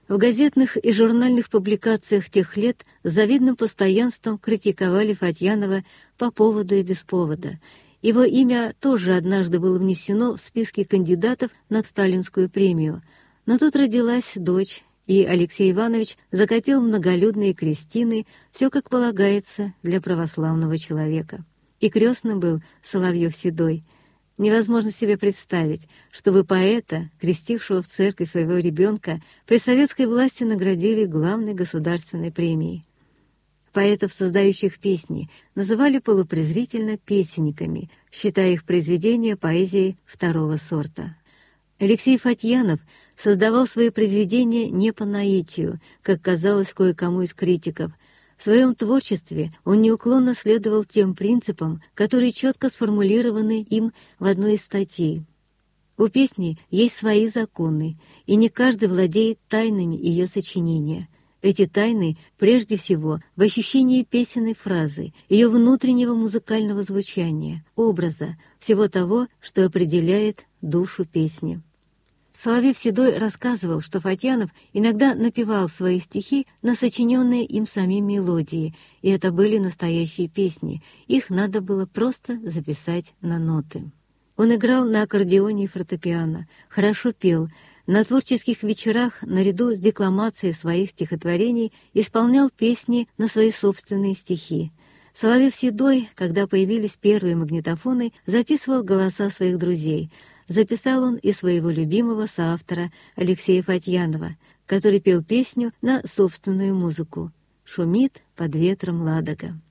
В газетных и журнальных публикациях тех лет с завидным постоянством критиковали Фатьянова по поводу и без повода. Его имя тоже однажды было внесено в списки кандидатов на сталинскую премию. Но тут родилась дочь, и Алексей Иванович закатил многолюдные крестины, все как полагается для православного человека. И крестным был Соловьев-Седой. Невозможно себе представить, чтобы поэта, крестившего в церковь своего ребенка, при советской власти наградили главной государственной премией. Поэтов, создающих песни, называли полупрезрительно песенниками, считая их произведения поэзией второго сорта. Алексей Фатьянов создавал свои произведения не по наитию, как казалось кое-кому из критиков. В своем творчестве он неуклонно следовал тем принципам, которые четко сформулированы им в одной из статей. У песни есть свои законы, и не каждый владеет тайнами ее сочинения. Эти тайны прежде всего в ощущении песенной фразы, ее внутреннего музыкального звучания, образа, всего того, что определяет душу песни. Соловьев-Седой рассказывал, что Фатьянов иногда напевал свои стихи на сочиненные им самим мелодии, и это были настоящие песни, их надо было просто записать на ноты. Он играл на аккордеоне и фортепиано, хорошо пел, на творческих вечерах наряду с декламацией своих стихотворений исполнял песни на свои собственные стихи. Соловьев-Седой, когда появились первые магнитофоны, записывал голоса своих друзей. Записал он и своего любимого соавтора Алексея Фатьянова, который пел песню на собственную музыку «Шумит под ветром Ладога».